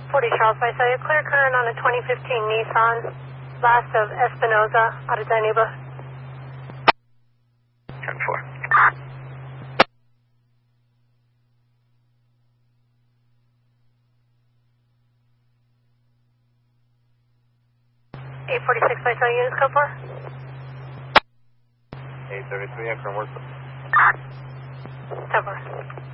40 Charles, I saw you clear current on a 2015 Nissan, last of Espinoza, out of Dinuba. 10-4. 846, I saw units code for? 833, I'm from work. 10-4.